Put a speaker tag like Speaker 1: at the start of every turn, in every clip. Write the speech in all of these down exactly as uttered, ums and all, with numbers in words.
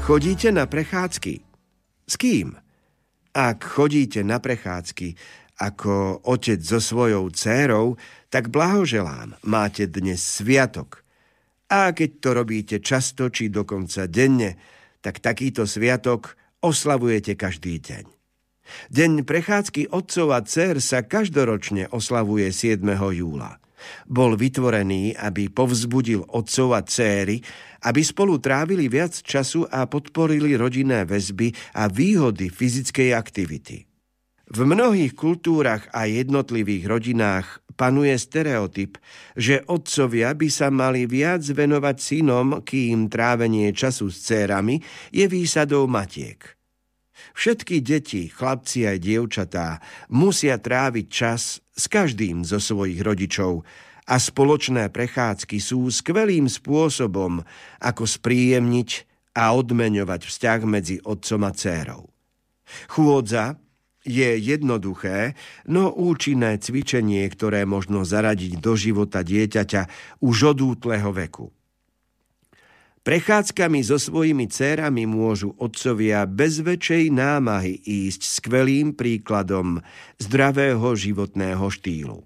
Speaker 1: Chodíte na prechádzky? S kým? Ak chodíte na prechádzky ako otec so svojou dcérou, tak blahoželám, máte dnes sviatok. A keď to robíte často či dokonca denne, tak takýto sviatok oslavujete každý deň. Deň prechádzky otcov a dcér sa každoročne oslavuje siedmeho júla. Bol vytvorený, aby povzbudil otcov a dcéry, aby spolu trávili viac času a podporili rodinné väzby a výhody fyzickej aktivity. V mnohých kultúrach a jednotlivých rodinách panuje stereotyp, že otcovia by sa mali viac venovať synom, kým trávenie času s dcérami je výsadou matiek. Všetky deti, chlapci aj dievčatá, musia tráviť čas s každým zo svojich rodičov a spoločné prechádzky sú skvelým spôsobom, ako spríjemniť a odmeňovať vzťah medzi otcom a dcérou. Chôdza je jednoduché, no účinné cvičenie, ktoré možno zaradiť do života dieťaťa už od útleho veku. Prechádzkami so svojimi dcérami môžu otcovia bez väčšej námahy ísť skvelým príkladom zdravého životného štýlu.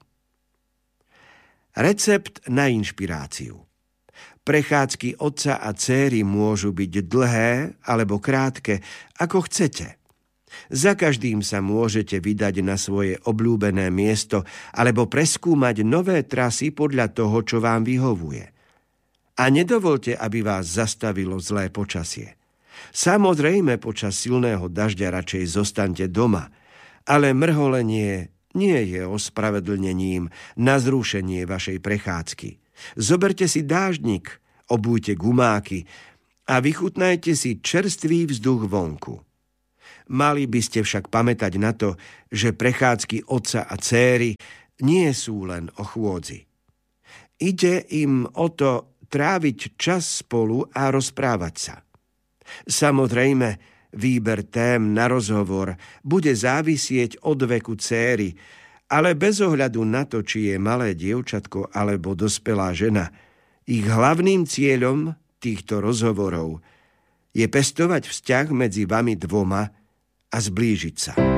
Speaker 1: Recept na inšpiráciu. Prechádzky otca a dcéry môžu byť dlhé alebo krátke, ako chcete. Za každým sa môžete vydať na svoje obľúbené miesto alebo preskúmať nové trasy podľa toho, čo vám vyhovuje. A nedovolte, aby vás zastavilo zlé počasie. Samozrejme, počas silného dažďa radšej zostaňte doma, ale mrholenie nie je ospravedlnením na zrušenie vašej prechádzky. Zoberte si dáždnik, obujte gumáky a vychutnajte si čerstvý vzduch vonku. Mali by ste však pamätať na to, že prechádzky otca a dcéry nie sú len o chôdzi. Ide im o to tráviť čas spolu a rozprávať sa. Samozrejme, výber tém na rozhovor bude závisieť od veku dcéry, ale bez ohľadu na to, či je malé dievčatko alebo dospelá žena, ich hlavným cieľom týchto rozhovorov je pestovať vzťah medzi vami dvoma a zblížiť sa.